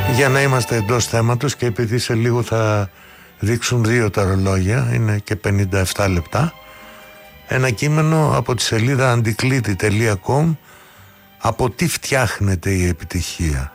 Για να είμαστε εντός θέματος και επειδή σε λίγο θα δείξουν 2 τα ρολόγια, είναι και 57 λεπτά, ένα κείμενο από τη σελίδα antikliti.com, από τι φτιάχνεται η επιτυχία.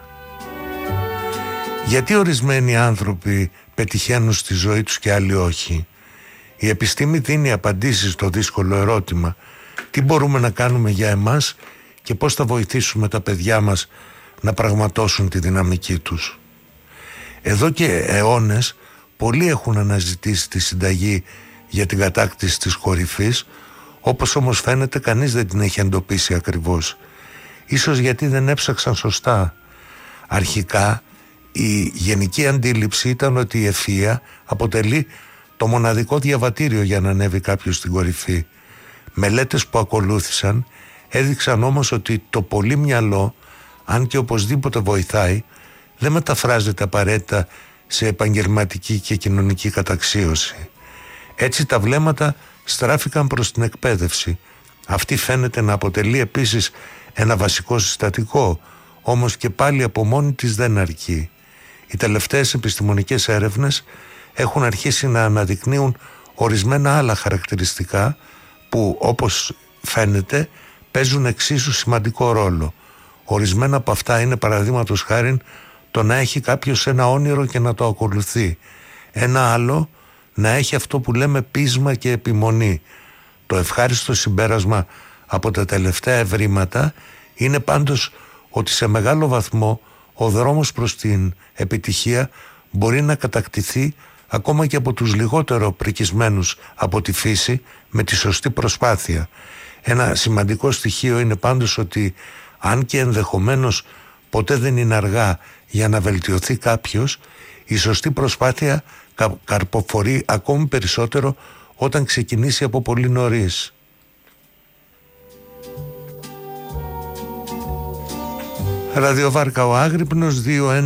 Γιατί ορισμένοι άνθρωποι πετυχαίνουν στη ζωή τους και άλλοι όχι? Η επιστήμη δίνει απαντήσεις στο δύσκολο ερώτημα: τι μπορούμε να κάνουμε για εμάς και πώς θα βοηθήσουμε τα παιδιά μας να πραγματώσουν τη δυναμική τους. Εδώ και αιώνες πολλοί έχουν αναζητήσει τη συνταγή για την κατάκτηση της κορυφής, όπως όμως φαίνεται κανείς δεν την έχει εντοπίσει ακριβώς. Ίσως γιατί δεν έψαξαν σωστά. Αρχικά η γενική αντίληψη ήταν ότι η ευφυΐα αποτελεί το μοναδικό διαβατήριο για να ανέβει κάποιος στην κορυφή. Μελέτες που ακολούθησαν έδειξαν όμως ότι το πολύ μυαλό, αν και οπωσδήποτε βοηθάει, δεν μεταφράζεται απαραίτητα σε επαγγελματική και κοινωνική καταξίωση. Έτσι τα βλέμματα στράφηκαν προς την εκπαίδευση. Αυτή φαίνεται να αποτελεί επίσης ένα βασικό συστατικό, όμως και πάλι από μόνη της δεν αρκεί. Οι τελευταίες επιστημονικές έρευνες έχουν αρχίσει να αναδεικνύουν ορισμένα άλλα χαρακτηριστικά που, όπως φαίνεται, παίζουν εξίσου σημαντικό ρόλο. Ορισμένα από αυτά είναι, παραδείγματος χάριν, το να έχει κάποιος ένα όνειρο και να το ακολουθεί. Ένα άλλο, να έχει αυτό που λέμε πείσμα και επιμονή. Το ευχάριστο συμπέρασμα από τα τελευταία ευρήματα είναι πάντως ότι σε μεγάλο βαθμό ο δρόμος προς την επιτυχία μπορεί να κατακτηθεί ακόμα και από τους λιγότερο πρικισμένους από τη φύση με τη σωστή προσπάθεια. Ένα σημαντικό στοιχείο είναι πάντως ότι αν και ενδεχομένως ποτέ δεν είναι αργά για να βελτιωθεί κάποιος, η σωστή προσπάθεια καρποφορεί ακόμη περισσότερο όταν ξεκινήσει από πολύ νωρίς. Ραδιοβάρκα ο Άγρυπνος,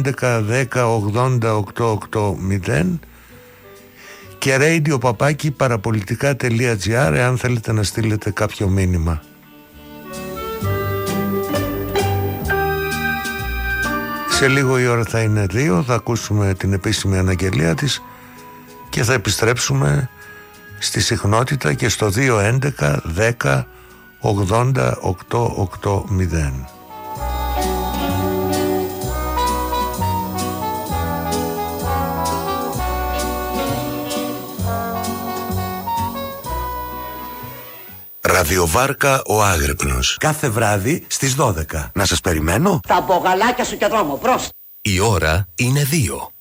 2.11.10.80.880 και radio@parapolitica.gr αν θέλετε να στείλετε κάποιο μήνυμα. Σε λίγο η ώρα θα είναι 2, θα ακούσουμε την επίσημη αναγγελία της και θα επιστρέψουμε στη συχνότητα και στο 2.11.10.80.880. Ραδιοβάρκα ο Άγρυπνος. Κάθε βράδυ στις 12. Να σας περιμένω. Τα μπογαλάκια σου και δρόμο, προς. Η ώρα είναι 2.